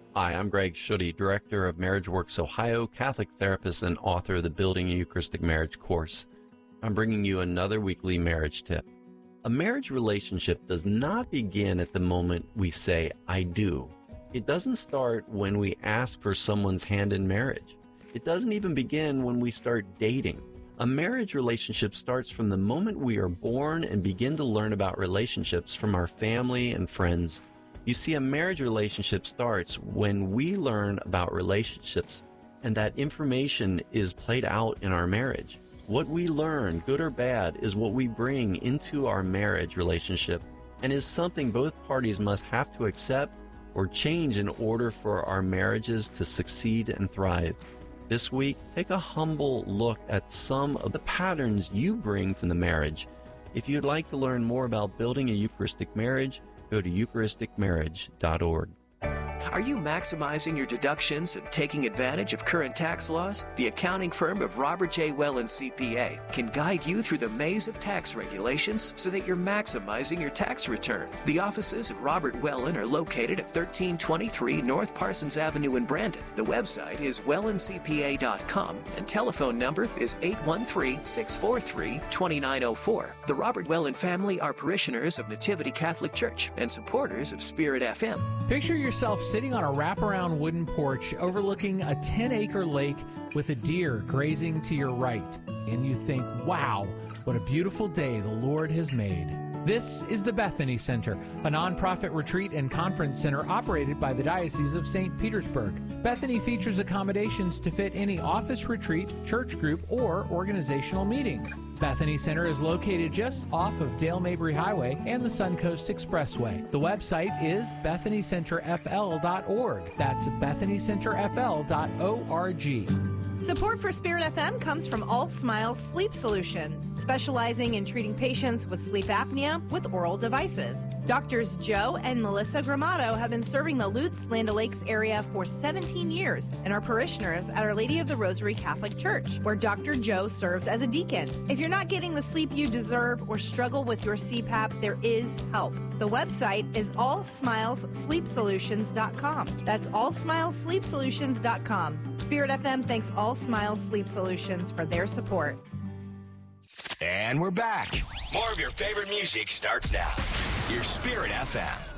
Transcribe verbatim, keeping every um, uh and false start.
Hi, I'm Greg Schutte, Director of MarriageWorks Ohio, Catholic therapist and author of the Building a Eucharistic Marriage course. I'm bringing you another weekly marriage tip. A marriage relationship does not begin at the moment we say, I do. It doesn't start when we ask for someone's hand in marriage. It doesn't even begin when we start dating. A marriage relationship starts from the moment we are born and begin to learn about relationships from our family and friends. You see, a marriage relationship starts when we learn about relationships, and that information is played out in our marriage. What we learn, good or bad, is what we bring into our marriage relationship and is something both parties must have to accept or change in order for our marriages to succeed and thrive. This week, take a humble look at some of the patterns you bring to the marriage. If you'd like to learn more about building a Eucharistic marriage, go to eucharistic marriage dot org. Are you maximizing your deductions and taking advantage of current tax laws? The accounting firm of Robert J. Wellen C P A can guide you through the maze of tax regulations so that you're maximizing your tax return. The offices of Robert Wellen are located at thirteen twenty-three North Parsons Avenue in Brandon. The website is wellen c p a dot com and telephone number is eight one three, six four three, two nine zero four. The Robert Wellen family are parishioners of Nativity Catholic Church and supporters of Spirit F M. Picture yourself sitting on a wraparound wooden porch overlooking a ten-acre lake with a deer grazing to your right, and you think, wow, what a beautiful day the Lord has made. This is the Bethany Center, a nonprofit retreat and conference center operated by the Diocese of Saint Petersburg. Bethany features accommodations to fit any office retreat, church group, or organizational meetings. Bethany Center is located just off of Dale Mabry Highway and the Suncoast Expressway. The website is bethany center f l dot org. That's bethany center f l dot org. Support for Spirit F M comes from All Smiles Sleep Solutions, specializing in treating patients with sleep apnea with oral devices. Doctors Joe and Melissa Gramato have been serving the Lutz Land O'Lakes area for seventeen years and are parishioners at Our Lady of the Rosary Catholic Church, where Doctor Joe serves as a deacon. If you're not getting the sleep you deserve or struggle with your C PAP, there is help. The website is all smiles sleep solutions dot com. That's all smiles sleep solutions dot com. Spirit F M thanks All Smiles Sleep Solutions for their support. And we're back. More of your favorite music starts now. Your Spirit F M.